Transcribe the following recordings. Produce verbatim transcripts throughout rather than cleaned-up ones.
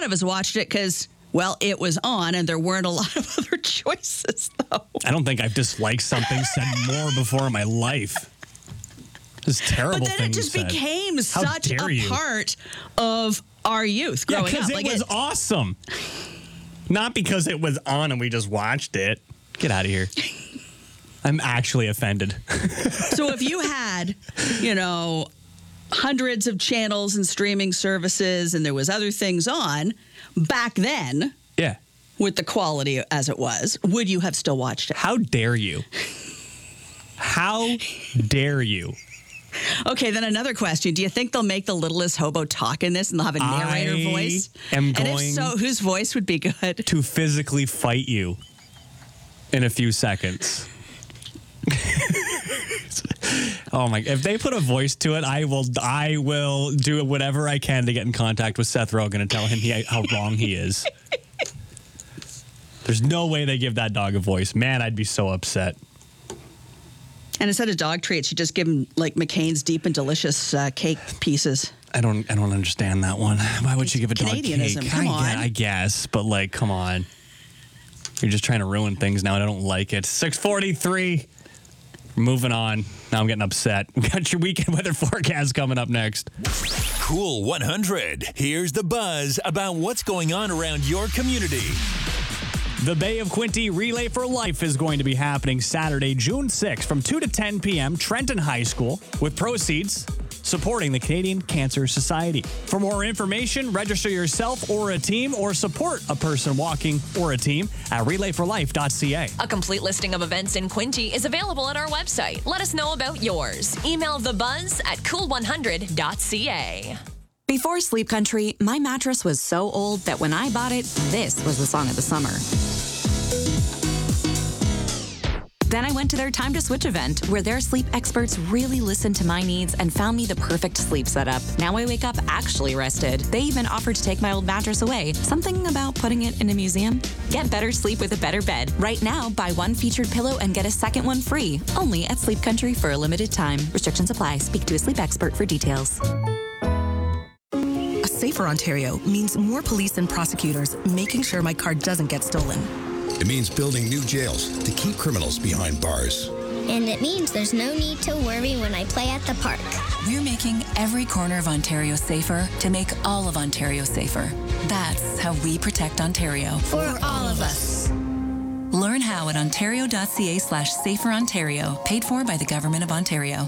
lot of us watched it because, well, it was on and there weren't a lot of other choices, though. I don't think I've disliked something said more before in my life. This terrible But then thing it just said. became How such dare a you. part of our youth Yeah, growing because up. it Like was it, awesome. Not because it was on and we just watched it. Get out of here. I'm actually offended. So if you had, you know, hundreds of channels and streaming services and there was other things on back then Yeah. with the quality as it was, would you have still watched it? How dare you? How dare you? Okay, then another question. Do you think they'll make the Littlest Hobo talk in this and they'll have a narrator I voice? am And if going so, whose voice would be good? to physically fight you in a few seconds. Oh my! If they put a voice to it, I will. I will do whatever I can to get in contact with Seth Rogen and tell him he, how wrong he is. There's no way they give that dog a voice. Man, I'd be so upset. And instead of dog treats, you just give him like McCain's deep and delicious uh, cake pieces. I don't. I don't understand that one. Why would you give a dog Canadianism, cake? come I, on. gue- I guess, but like, come on. You're just trying to ruin things now, and I don't like it. six forty-three. Moving on. Now I'm getting upset. We got your weekend weather forecast coming up next. Cool one hundred. Here's the buzz about what's going on around your community. The Bay of Quinte Relay for Life is going to be happening Saturday, June sixth from two to ten p.m. Trenton High School, with proceeds supporting the Canadian Cancer Society. For more information, register yourself or a team or support a person walking or a team at relay for life dot c a. A complete listing of events in Quinte is available at our website. Let us know about yours. Email the buzz at cool one hundred dot c a. Before Sleep Country, my mattress was so old that when I bought it, this was the song of the summer. Then I went to their Time to Switch event, where their sleep experts really listened to my needs and found me the perfect sleep setup. Now I wake up actually rested. They even offered to take my old mattress away. Something about putting it in a museum? Get better sleep with a better bed. Right now, buy one featured pillow and get a second one free. Only at Sleep Country for a limited time. Restrictions apply. Speak to a sleep expert for details. A safer Ontario means more police and prosecutors making sure my car doesn't get stolen. It means building new jails to keep criminals behind bars. And it means there's no need to worry when I play at the park. We're making every corner of Ontario safer to make all of Ontario safer. That's how we protect Ontario. For all of us. Learn how at ontario.ca slash safer Ontario, paid for by the Government of Ontario.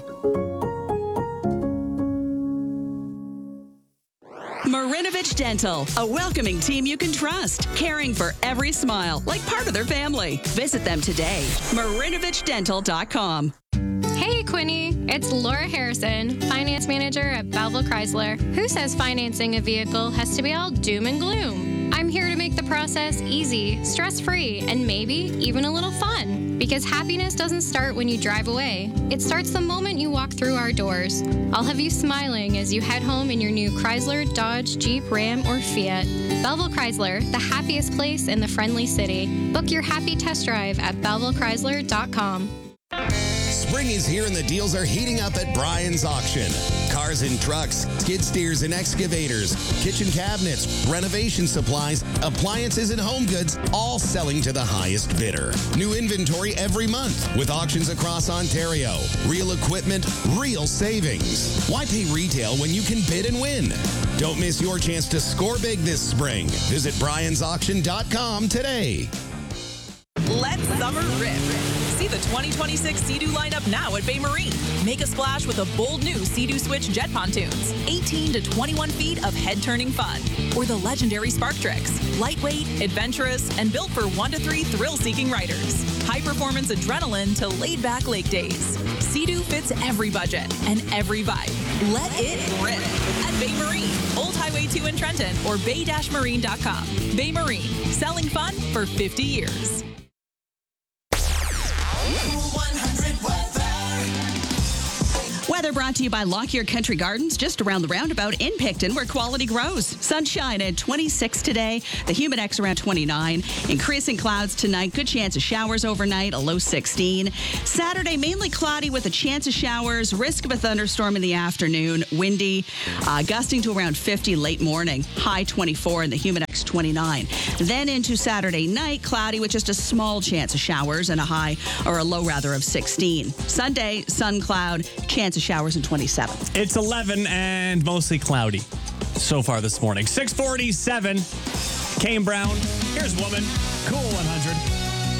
Marinovich Dental, a welcoming team you can trust, caring for every smile like part of their family. Visit them today. marinovich dental dot com. Hey, Quinny. It's Laura Harrison, finance manager at Belleville Chrysler. Who says financing a vehicle has to be all doom and gloom? I'm here to make the process easy, stress-free, and maybe even a little fun. Because happiness doesn't start when you drive away. It starts the moment you walk through our doors. I'll have you smiling as you head home in your new Chrysler, Dodge, Jeep, Ram, or Fiat. Belleville Chrysler, the happiest place in the friendly city. Book your happy test drive at belleville chrysler dot com. Spring is here and the deals are heating up at Brian's Auction. Cars and trucks, skid steers and excavators, kitchen cabinets, renovation supplies, appliances and home goods, all selling to the highest bidder. New inventory every month with auctions across Ontario. Real equipment, real savings. Why pay retail when you can bid and win? Don't miss your chance to score big this spring. Visit brians auction dot com today. Let summer rip. See the twenty twenty-six Sea-Doo lineup now at Bay Marine. Make a splash with a bold new Sea-Doo Switch jet pontoons. eighteen to twenty-one feet of head-turning fun. Or the legendary Spark Tricks. Lightweight, adventurous, and built for one to three thrill-seeking riders. High-performance adrenaline to laid-back lake days. Sea-Doo fits every budget and every vibe. Let it rip at Bay Marine. Old Highway two in Trenton or bay dash marine dot com. Bay Marine. Selling fun for fifty years. Weather brought to you by Lockyer Country Gardens, just around the roundabout in Picton, where quality grows. Sunshine at twenty-six today. The Humidex around twenty-nine. Increasing clouds tonight. Good chance of showers overnight, a low sixteen. Saturday, mainly cloudy with a chance of showers. Risk of a thunderstorm in the afternoon. Windy, uh, gusting to around fifty late morning. High twenty-four and the Humidex twenty-nine. Then into Saturday night, cloudy with just a small chance of showers and a high, or a low rather, of sixteen. Sunday, sun cloud, chance of showers in twenty-seven. It's eleven and mostly cloudy so far this morning. six forty-seven. Kane Brown. Here's Woman. Cool one hundred.